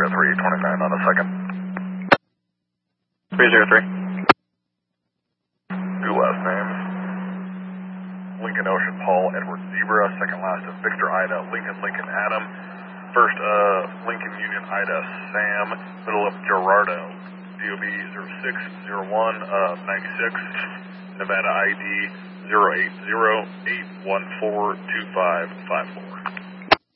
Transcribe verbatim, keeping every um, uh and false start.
zero three twenty-nine on the second. three zero three. Two last names. Lincoln Ocean Paul Edward Zebra. Second last is Victor Ida Lincoln Lincoln Adam. First uh, Lincoln Union Ida Sam. Middle of Gerardo. D O B zero six zero one ninety-six. Nevada I D zero eight zero eight one four two five five four.